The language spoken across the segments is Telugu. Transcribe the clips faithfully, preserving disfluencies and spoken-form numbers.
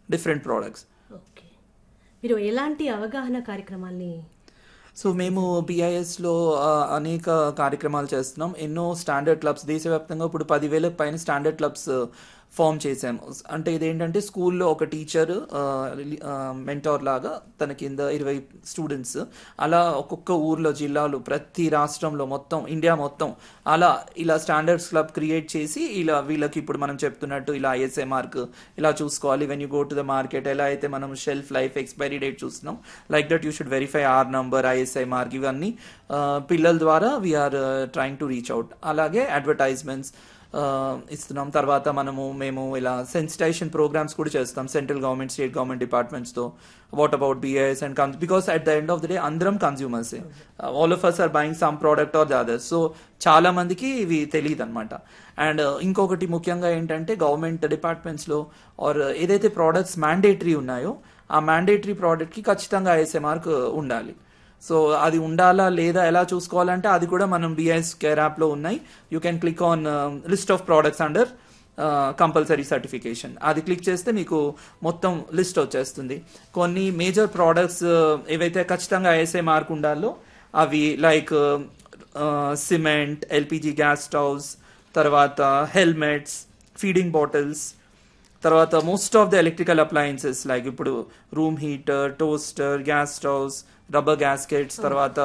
Different products. ఓకే, మీరు ఎలాంటి అవగాహన కార్యక్రమాల్ని? సో మేము బిఐఎస్లో అనేక కార్యక్రమాలు చేస్తున్నాం. ఎన్నో స్టాండర్డ్ క్లబ్స్ దేశవ్యాప్తంగా ఇప్పుడు పదివేలకు పైన స్టాండర్డ్ క్లబ్స్ ఫామ్ చేసాము. అంటే ఇదేంటంటే స్కూల్లో ఒక టీచర్ మెంటార్ లాగా తన కింద ఇరవై స్టూడెంట్స్, అలా ఒక్కొక్క ఊర్లో జిల్లాలు ప్రతి రాష్ట్రంలో మొత్తం ఇండియా మొత్తం అలా ఇలా స్టాండర్డ్స్ క్లబ్ క్రియేట్ చేసి ఇలా వీళ్ళకి ఇప్పుడు మనం చెప్తున్నట్టు ఇలా ఐఎస్ఐ మార్క్ ఇలా చూసుకోవాలి. When you go to the market ఎలా అయితే మనం షెల్ఫ్ లైఫ్ ఎక్స్పైరీ డేట్ చూస్తున్నాం, like that you should verify are number, ISI mark, ఇవన్నీ పిల్లల ద్వారా we are trying to reach out. అలాగే అడ్వర్టైజ్మెంట్స్ ఇస్తున్నాం. తర్వాత మనము మేము ఇలా సెన్సిటైజేషన్ ప్రోగ్రామ్స్ కూడా చేస్తాం central government, state government డిపార్ట్మెంట్స్తో. What about BIS and కన్స్ because at the end of the day అందరం consumers, all of us are buying some product or the others. So చాలా మందికి ఇవి తెలియదు అనమాట. అండ్ ఇంకొకటి ముఖ్యంగా ఏంటంటే గవర్నమెంట్ డిపార్ట్మెంట్స్లో ఆర్ ఏదైతే ప్రోడక్ట్స్ మ్యాండేటరీ ఉన్నాయో ఆ మ్యాండేటరీ ప్రోడక్ట్కి ఖచ్చితంగా ఐఎస్ఐ మార్క్ ఉండాలి. సో అది ఉండాలా లేదా ఎలా చూసుకోవాలంటే అది కూడా మనం బిఐఎస్ కేర్ యాప్లో ఉన్నాయి. You can click on list of products under compulsory certification. అది క్లిక్ చేస్తే మీకు మొత్తం లిస్ట్ వచ్చేస్తుంది. కొన్ని మేజర్ ప్రోడక్ట్స్ ఏవైతే ఖచ్చితంగా ఐఎస్ఐ మార్క్ ఉండాలో అవి like cement, LPG gas stoves, తర్వాత హెల్మెట్స్, ఫీడింగ్ బాటిల్స్, తర్వాత most of the electrical appliances like ఇప్పుడు room heater, toaster, gas stoves, rubber gaskets, తర్వాత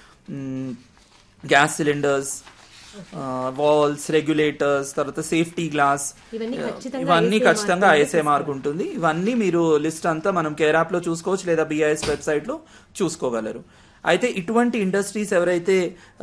గ్యాస్ సిలిండర్స్, వాల్స్, రెగ్యులేటర్స్, తర్వాత సేఫ్టీ గ్లాస్, ఇవన్నీ ఖచ్చితంగా ఐఎస్ఐ మార్క్ ఉంటుంది. ఇవన్నీ మీరు లిస్ట్ అంతా మనం కేర్ యాప్ లో చూసుకోవచ్చు లేదా బిఐఎస్ వెబ్సైట్ లో చూసుకోగలరు. అయితే ఇటువంటి ఇండస్ట్రీస్ ఎవరైతే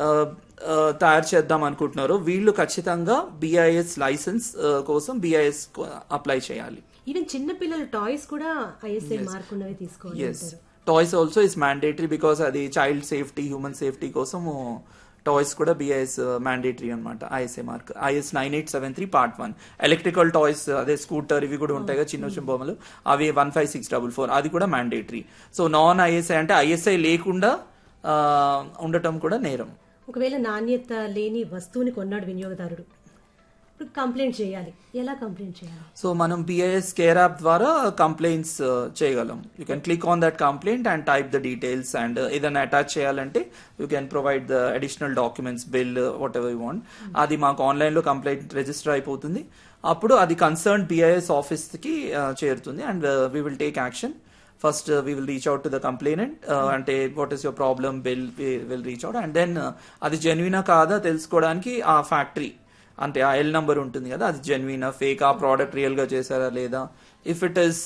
తయారు చేద్దాం అనుకుంటున్నారో వీళ్ళు ఖచ్చితంగా బిఐఎస్ లైసెన్స్ కోసం బిఐఎస్ అప్లై చేయాలి. ఈవెన్ చిన్న పిల్లల టాయ్స్ కూడా ఐఎస్ఐ మార్క్ ఉన్నవి తీసుకోవాలి. Toys also is mandatory because అది చైల్డ్ సేఫ్టీ, హ్యూమన్ సేఫ్టీ కోసం టాయ్స్ కూడా బిఐఎస్ మ్యాండేటరీ అనమాట. ISI mark is nine eight seven three part one. Electrical toys అదే స్కూటర్ ఇవి కూడా ఉంటాయి కదా చిన్న చిన్న బొమ్మలు, అవి one five six double four అది కూడా మ్యాండేటరీ. సో నాన్ ఐఎస్ఐ అంటే ఐఎస్ఐ లేకుండా ఉండటం కూడా నేరం. ఒకవేళ నాణ్యత లేని వస్తువుని కొన్నాడు వినియోగదారుడు, కంప్లైంట్ చేయాలి, ఎలా కంప్లైంట్ చేయాలి? సో మనం బిఐఎస్ కేర్ యాప్ ద్వారా కంప్లైంట్స్ చేయగలం. You can click on that complaint and type the details and ఏదైనా అటాచ్ చేయాలంటే you can provide the additional documents, bill, what ever you want. అది మాకు ఆన్లైన్ లో కంప్లైంట్ రిజిస్టర్ అయిపోతుంది. అప్పుడు అది కన్సర్న్ బిఐఎస్ ఆఫీస్ కి చేరుతుంది and we will take action. First, uh, we will reach out to the complainant. Uh, ante what is your problem? Bill we will reach out and then అది జెన్యునా కాదా తెలుసుకోవడానికి ఆ ఫ్యాక్టరీ అంటే ఆ ఎల్ నంబర్ ఉంటుంది కదా, అది జెన్యునా ఫేక్, ఆ ప్రోడక్ట్ రియల్ గా చేశారా లేదా. If it is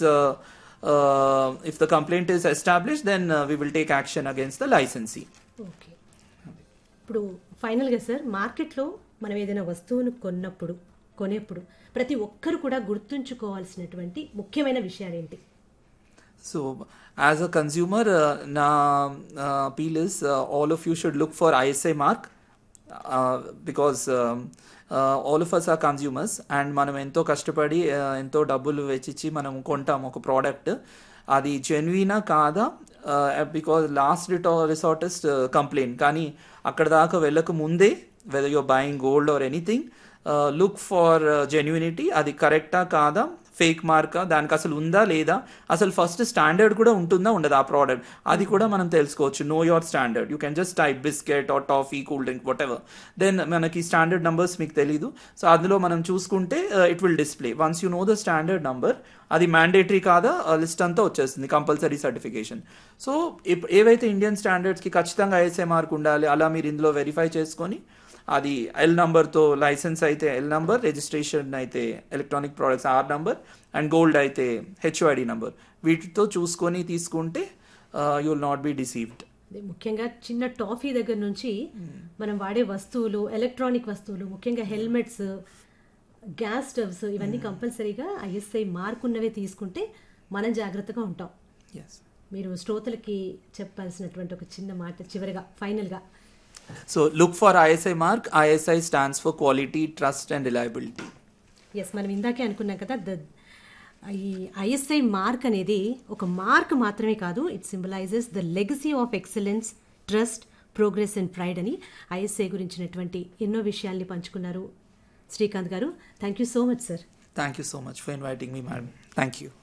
if the complaint is establish then we will take action against the licensee. Okay, ఇప్పుడు ఫైనల్ గా సార్, మార్కెట్ లో మనం ఏదైనా వస్తువును కొన్నప్పుడు కొనేప్పుడు ప్రతి ఒక్కరు కూడా గుర్తుంచుకోవాల్సినటువంటి ముఖ్యమైన విషయాలు ఏంటి? So, as a consumer, uh, na uh, appeal is uh, all of you should look for I S I mark uh, because um, uh, all of us are consumers and మనం ఎంతో కష్టపడి ఎంతో డబ్బులు వెచ్చిచ్చి మనం కొంటాం ఒక ప్రోడక్ట్, అది జెన్యునా కాదా, because last resort is complaint. కానీ అక్కడ దాకా వెళ్ళక ముందే weather your buying gold or anything, look for genuinity, అది కరెక్టా కాదా, ఫేక్ మార్కా, దానికి అసలు ఉందా లేదా, అసలు ఫస్ట్ స్టాండర్డ్ కూడా ఉంటుందా ఉండదా ఆ ప్రోడక్ట్, అది కూడా మనం తెలుసుకోవచ్చు. No your standard, you can just type biscuit are toffee, cool drink, what ever, then మనకి స్టాండర్డ్ నంబర్స్ మీకు తెలీదు. సో అందులో మనం చూసుకుంటే it will display. Once you know the standard number, అది మ్యాండేటరీ కాదా లిస్ట్ అంతా వచ్చేస్తుంది, కంపల్సరీ సర్టిఫికేషన్. సో ఏవైతే ఇండియన్ స్టాండర్డ్స్కి ఖచ్చితంగా ఐఎస్ఐ మార్క్ ఉండాలి, అలా మీరు ఇందులో వెరిఫై చేసుకొని అది ఎల్ నంబర్తో లైసెన్స్ అయితే ఎల్ నంబర్, రిజిస్ట్రేషన్ అయితే electronic products are number and gold అయితే హెచ్ఓఐడి నంబర్, వీటితో చూసుకొని తీసుకుంటే you will not be deceived. ముఖ్యంగా చిన్న టాఫీ దగ్గర నుంచి మనం వాడే వస్తువులు, ఎలక్ట్రానిక్ వస్తువులు, ముఖ్యంగా హెల్మెట్స్, గ్యాస్ స్టవ్స్, ఇవన్నీ కంపల్సరీగా ఐఎస్ఐ మార్క్ ఉన్నవే తీసుకుంటే మనం జాగ్రత్తగా ఉంటాం. మీరు శ్రోతలకి చెప్పాల్సినటువంటి ఒక చిన్న మాట చివరిగా ఫైనల్గా. So look for I S I mark. I S I stands for quality, trust and reliability. Yes, మనం ఇందాకే అనుకున్నాం కదా, ద ఈ ఐఎస్ఐ మార్క్ అనేది ఒక మార్క్ మాత్రమే కాదు, it symbolises the legacy of excellence, trust, progress and pride అని ఐఎస్ఐ గురించినటువంటి ఎన్నో విషయాల్ని పంచుకున్నారు శ్రీకాంత్ గారు. Thank you so much sir. Thank you so much for inviting me madam. Thank you.